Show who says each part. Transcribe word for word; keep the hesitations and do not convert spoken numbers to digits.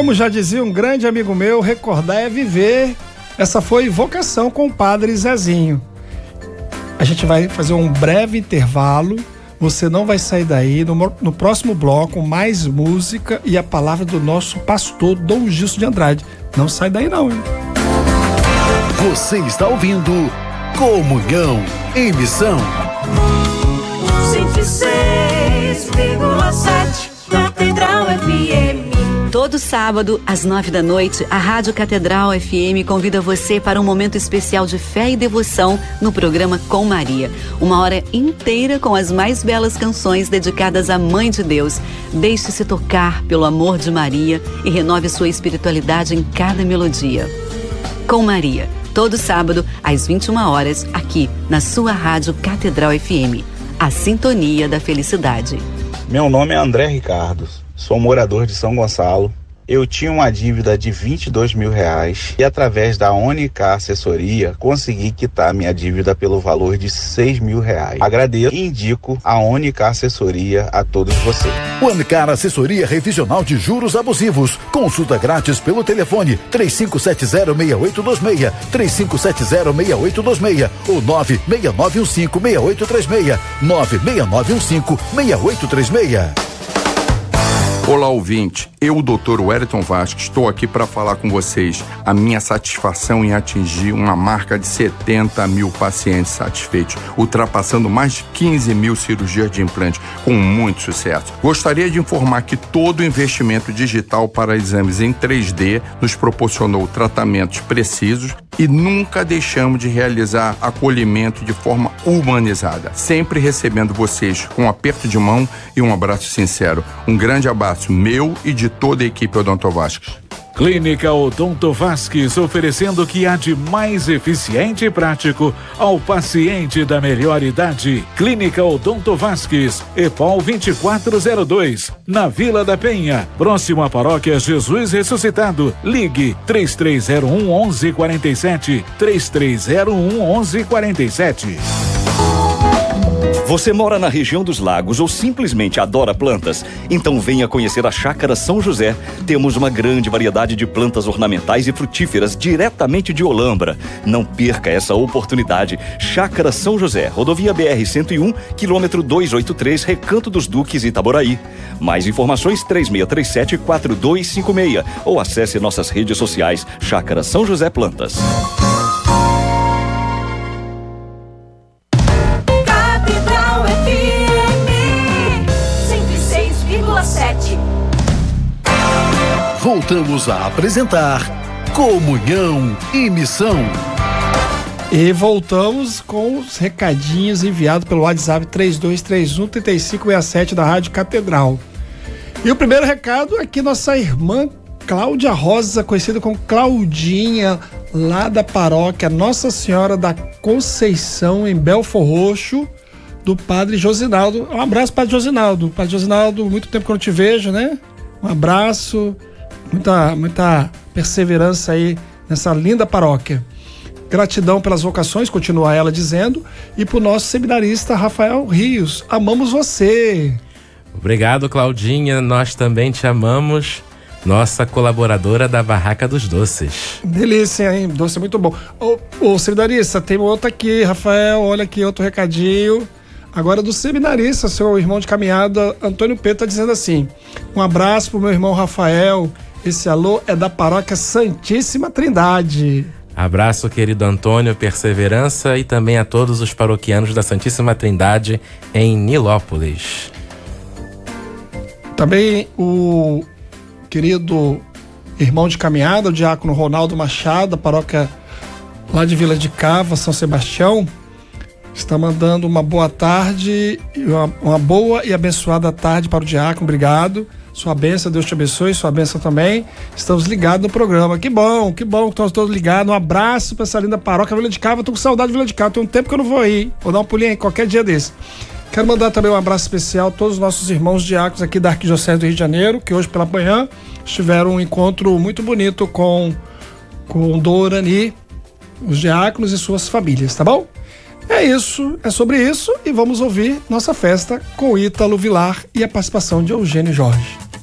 Speaker 1: como já dizia um grande amigo meu, recordar é viver. Essa foi Vocação com o Padre Zezinho. A gente vai fazer um breve intervalo. Você não vai sair daí. No, no próximo bloco, mais música e a palavra do nosso pastor Dom Gilson de Andrade. Não sai daí não, hein?
Speaker 2: Você está ouvindo Comunhão em Missão.
Speaker 3: cento e seis vírgula sete Catedral F M.
Speaker 4: Todo sábado, às nove da noite, a Rádio Catedral F M convida você para um momento especial de fé e devoção no programa Com Maria. Uma hora inteira com as mais belas canções dedicadas à Mãe de Deus. Deixe-se tocar pelo amor de Maria e renove sua espiritualidade em cada melodia. Com Maria, todo sábado, às vinte e uma horas, aqui na sua Rádio Catedral F M. A sintonia da felicidade.
Speaker 5: Meu nome é André Ricardo. Sou morador de São Gonçalo. Eu tinha uma dívida de vinte e dois mil reais e através da Unicar Assessoria consegui quitar minha dívida pelo valor de seis mil reais. Agradeço e indico a Unicar Assessoria a todos vocês.
Speaker 2: Unicar Assessoria Revisional de Juros Abusivos. Consulta grátis pelo telefone três cinco sete zero, seis oito dois seis, três cinco sete zero, seis oito dois seis ou nove seis nove um cinco, seis oito três seis, nove seis nove um cinco, seis oito três seis.
Speaker 6: Olá, ouvinte. Eu, doutor Wellington Vasques, estou aqui para falar com vocês a minha satisfação em atingir uma marca de setenta mil pacientes satisfeitos, ultrapassando mais de quinze mil cirurgias de implante, com muito sucesso. Gostaria de informar que todo o investimento digital para exames em três D nos proporcionou tratamentos precisos e nunca deixamos de realizar acolhimento de forma humanizada, sempre recebendo vocês com um aperto de mão e um abraço sincero. Um grande abraço meu e de toda a equipe Odonto Vasques.
Speaker 7: Clínica Odonto Vasques, oferecendo o que há de mais eficiente e prático ao paciente da melhor idade. Clínica Odonto Vasques, EPOL vinte e quatro zero dois, na Vila da Penha, próximo à Paróquia Jesus Ressuscitado. Ligue três três zero um, onze quarenta e sete, três três zero um, onze quarenta e sete.
Speaker 8: Você mora na região dos lagos ou simplesmente adora plantas? Então venha conhecer a Chácara São José. Temos uma grande variedade de plantas ornamentais e frutíferas diretamente de Olambra. Não perca essa oportunidade. Chácara São José, rodovia B R cento e um, quilômetro duzentos e oitenta e três, Recanto dos Duques, Itaboraí. Mais informações três seis três sete, quatro dois cinco seis ou acesse nossas redes sociais Chácara São José Plantas.
Speaker 2: Voltamos a apresentar Comunhão e Missão.
Speaker 1: E voltamos com os recadinhos enviados pelo WhatsApp três dois três um, três cinco seis sete da Rádio Catedral. E o primeiro recado é que nossa irmã Cláudia Rosa, conhecida como Claudinha, lá da paróquia Nossa Senhora da Conceição, em Belfor Roxo, do Padre Josinaldo. Um abraço, Padre Josinaldo. Padre Josinaldo, muito tempo que eu não te vejo, né? Um abraço. Muita, muita perseverança aí nessa linda paróquia. Gratidão pelas vocações, continua ela dizendo, e pro nosso seminarista Rafael Rios. Amamos você.
Speaker 9: Obrigado, Claudinha. Nós também te amamos. Nossa colaboradora da Barraca dos Doces.
Speaker 1: Delícia, hein? Doce é muito bom. Ô, ô seminarista, tem outra aqui, Rafael. Olha aqui, outro recadinho. Agora do seminarista, seu irmão de caminhada, Antônio Pedro, tá dizendo assim: um abraço pro meu irmão Rafael. Esse alô é da paróquia Santíssima Trindade.
Speaker 9: Abraço, querido Antônio, perseverança, e também a todos os paroquianos da Santíssima Trindade em Nilópolis.
Speaker 1: Também o querido irmão de caminhada, o diácono Ronaldo Machado, da paróquia lá de Vila de Cava, São Sebastião, está mandando uma boa tarde, uma, uma boa e abençoada tarde para o diácono. Obrigado. Sua bênção, Deus te abençoe, sua bênção também. Estamos ligados no programa. Que bom, que bom que estamos todos ligados. Um abraço para essa linda paróquia Vila de Cava. Estou com saudade de Vila de Cava. Tem um tempo que eu não vou aí. Vou dar uma pulinha aí qualquer dia desse. Quero mandar também um abraço especial a todos os nossos irmãos diáconos aqui da Arquidiocese do Rio de Janeiro, que hoje pela manhã tiveram um encontro muito bonito com, com Dorani, os diáconos e suas famílias, tá bom? É isso, é sobre isso, e vamos ouvir nossa festa com Ítalo Vilar e a participação de Eugênio Jorge.